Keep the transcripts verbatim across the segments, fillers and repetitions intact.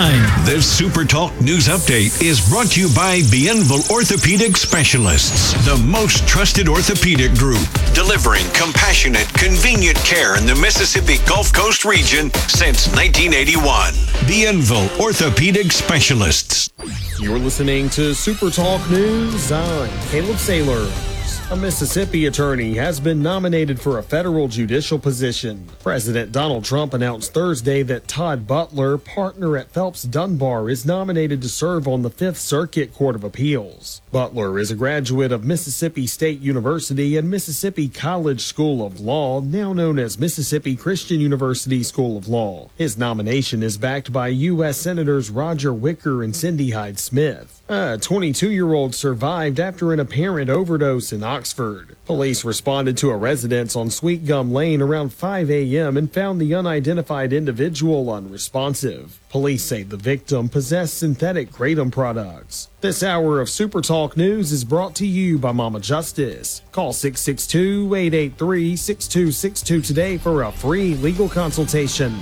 nine. This Super Talk News Update is brought to you by Bienville Orthopedic Specialists, the most trusted orthopedic group, delivering compassionate, convenient care in the Mississippi Gulf Coast region since nineteen eighty-one. Bienville Orthopedic Specialists. You're listening to Super Talk News. I'm Caleb Sailors. A Mississippi attorney has been nominated for a federal judicial position. President Donald Trump announced Thursday that Todd Butler, partner at Phelps Dunbar, is nominated to serve on the Fifth Circuit Court of Appeals. Butler is a graduate of Mississippi State University and Mississippi College School of Law, now known as Mississippi Christian University School of Law. His nomination is backed by U S Senators Roger Wicker and Cindy Hyde-Smith. A twenty-two-year-old survived after an apparent overdose in Oxford. Police responded to a residence on Sweet Gum Lane around five a.m. and found the unidentified individual unresponsive. Police say the victim possessed synthetic kratom products. This hour of Super Talk News is brought to you by Mama Justice. Call six six two, eight eight three, six two six two today for a free legal consultation.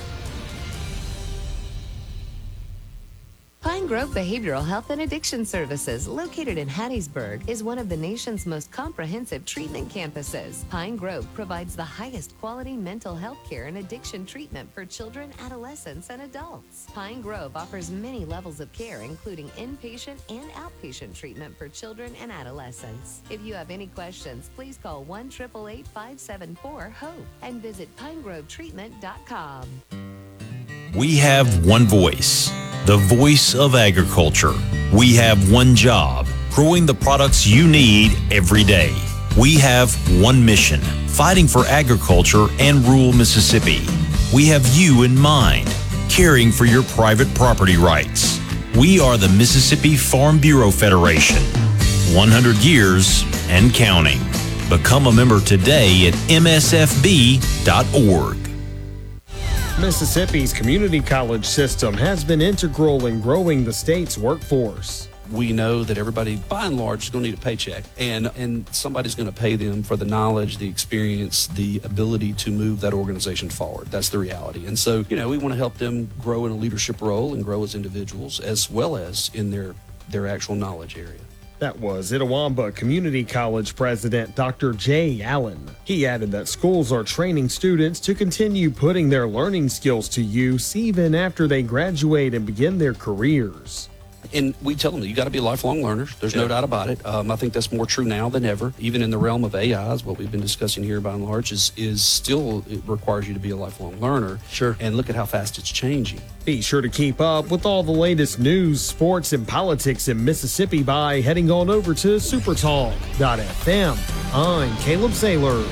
Pine Grove Behavioral Health and Addiction Services, located in Hattiesburg, is one of the nation's most comprehensive treatment campuses. Pine Grove provides the highest quality mental health care and addiction treatment for children, adolescents, and adults. Pine Grove offers many levels of care, including inpatient and outpatient treatment for children and adolescents. If you have any questions, please call one eight eight eight, five seven four, HOPE and visit pine grove treatment dot com. We have one voice, the voice of agriculture. We have one job, growing the products you need every day. We have one mission, fighting for agriculture and rural Mississippi. We have you in mind, caring for your private property rights. We are the Mississippi Farm Bureau Federation, one hundred years and counting. Become a member today at M S F B dot org. Mississippi's community college system has been integral in growing the state's workforce. We know that everybody, by and large, is going to need a paycheck, and and somebody's going to pay them for the knowledge, the experience, the ability to move that organization forward. That's the reality. And so, you know, we want to help them grow in a leadership role and grow as individuals, as well as in their, their actual knowledge area. That was Itawamba Community College President Doctor Jay Allen. He added that schools are training students to continue putting their learning skills to use even after they graduate and begin their careers. And we tell them that you got to be lifelong learners. There's yeah. no doubt about it. Um, I think that's more true now than ever. Even in the realm of A I, what we've been discussing here by and large is, is still, it requires you to be a lifelong learner. Sure. And look at how fast it's changing. Be sure to keep up with all the latest news, sports, and politics in Mississippi by heading on over to supertalk dot f m. I'm Caleb Sailors.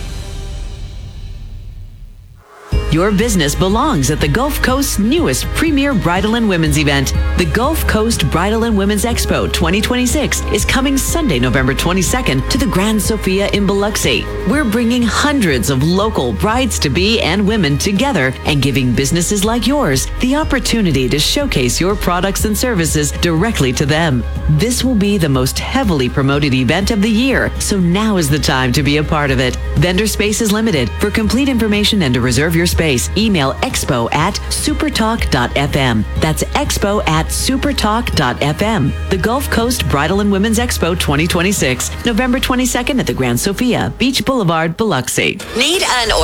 Your business belongs at the Gulf Coast's newest premier bridal and women's event. The Gulf Coast Bridal and Women's Expo twenty twenty-six is coming Sunday, November twenty-second to the Grand Sofia in Biloxi. We're bringing hundreds of local brides-to-be and women together and giving businesses like yours the opportunity to showcase your products and services directly to them. This will be the most heavily promoted event of the year, so now is the time to be a part of it. Vendor space is limited. For complete information and to reserve your space, email expo at supertalk dot f m. That's expo at supertalk dot f m. The Gulf Coast Bridal and Women's Expo twenty twenty-six, November twenty-second at the Grand Sofia, Beach Boulevard, Biloxi. Need an